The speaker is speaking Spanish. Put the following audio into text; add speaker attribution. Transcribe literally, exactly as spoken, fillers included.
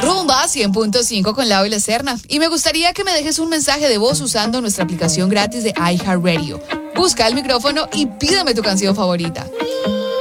Speaker 1: Rumba cien punto cinco con Lau y La Serna. Y me gustaría que me dejes un mensaje de voz usando nuestra aplicación gratis de iHeartRadio. Busca el micrófono y pídame tu canción favorita.